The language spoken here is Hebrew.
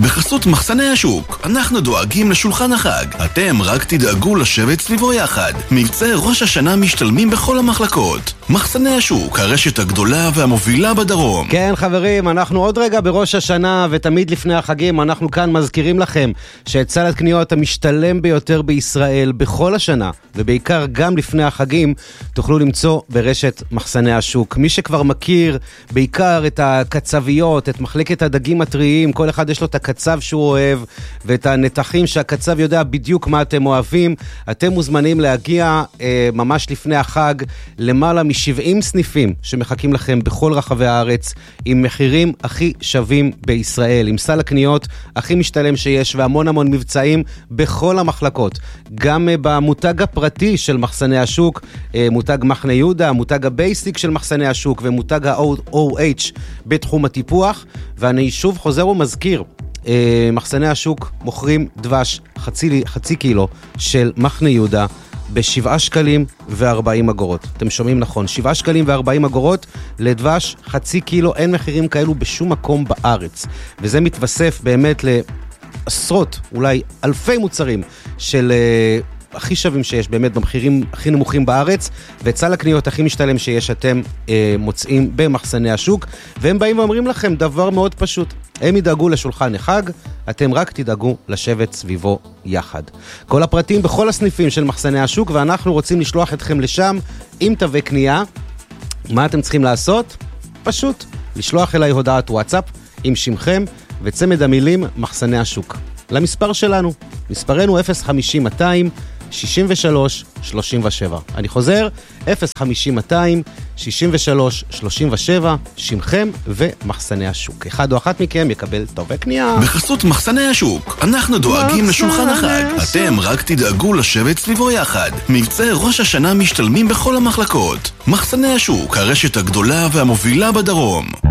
בחסות מחסני השוק, אנחנו דואגים לשולחן החג. אתם רק תדאגו לשבת סביבו יחד. מבצע ראש השנה משתלמים בכל המחלקות. מחסני השוק, הרשת הגדולה והמובילה בדרום. כן חברים, אנחנו עוד רגע בראש השנה, ותמיד לפני החגים אנחנו כאן מזכירים לכם שאת סל הקניות המשתלם ביותר בישראל בכל השנה, ובעיקר גם לפני החגים, תוכלו למצוא ברשת מחסני השוק. מי שכבר מכיר בעיקר את הקצביות, את מחלקת הדגים הטריים, כל אחד יש לו את הקצב שהוא אוהב, ואת הנתחים שהקצב יודע בדיוק מה אתם אוהבים. אתם מוזמנים להגיע ממש לפני החג למעלה מ70 סניפים שמחכים לכם בכל רחבי הארץ, עם מחירים הכי שווים בישראל, עם סל הקניות הכי משתלם שיש, והמון המון מבצעים בכל המחלקות. גם במותג הפרטי של מחסני השוק, מותג מחנה יהודה, מותג הבייסיק של מחסני השוק, ומותג ה-OH בתחום הטיפוח. ואני שוב חוזר ומזכיר, מחסני השוק מוכרים דבש חצי קילו של מחנה יהודה ב7 שקלים ו40 אגורות. אתם שומעים נכון, 7 שקלים ו40 אגורות לדבש חצי קילו. אין מחירים כאלו בשום מקום בארץ, וזה מתווסף באמת לעשרות, אולי אלפי מוצרים של הכי שווים שיש באמת במחירים הכי נמוכים בארץ, ואת סל הקניות הכי משתלם שיש אתם מוצאים במחסני השוק. והם באים ואומרים לכם דבר מאוד פשוט, הם ידאגו לשולחן החג, אתם רק תדאגו לשבת סביבו יחד. כל הפרטים בכל הסניפים של מחסני השוק, ואנחנו רוצים לשלוח אתכם לשם עם תווי קנייה. מה אתם צריכים לעשות? פשוט לשלוח אליי הודעת וואטסאפ עם שמכם וצמד המילים מחסני השוק למספר שלנו. מספרנו 050-200-63-37. אני חוזר, 050-200-63-37, שמכם ומחסני השוק. אחד או אחת מכם יקבל תווי קנייה. בחסות מחסני השוק, אנחנו דואגים לשולחן החג. אתם רק תדאגו לשבת סביבו יחד. מבצע ראש השנה משתלמים בכל המחלקות. מחסני השוק, הרשת הגדולה והמובילה בדרום.